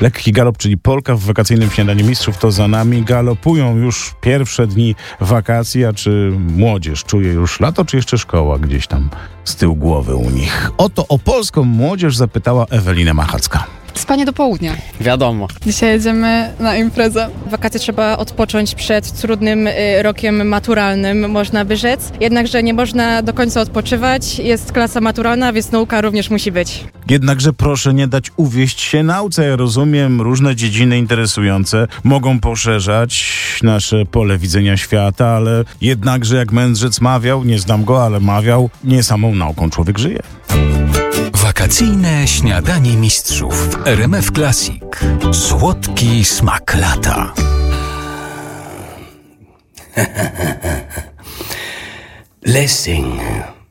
Lekki galop, czyli Polka w wakacyjnym śniadaniu mistrzów, to za nami. Galopują już pierwsze dni wakacji, a czy młodzież czuje już lato, czy jeszcze szkoła gdzieś tam z tyłu głowy u nich? Oto o polską młodzież zapytała Ewelina Machacka. Spanie do południa. Wiadomo. Dzisiaj jedziemy na imprezę. Wakacje trzeba odpocząć przed trudnym rokiem maturalnym, można by rzec. Jednakże nie można do końca odpoczywać. Jest klasa maturalna, więc nauka również musi być. Jednakże proszę nie dać uwieść się nauce. Ja rozumiem, różne dziedziny interesujące mogą poszerzać nasze pole widzenia świata, ale jednakże jak mędrzec mawiał, nie znam go, ale mawiał, nie samą nauką człowiek żyje. Wakacyjne śniadanie mistrzów w RMF Classic. Słodki smak lata. Let's sing.